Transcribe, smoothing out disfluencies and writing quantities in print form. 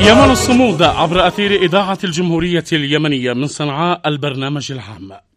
يمن الصمود عبر أثير إذاعة الجمهورية اليمنية من صنعاء البرنامج العام.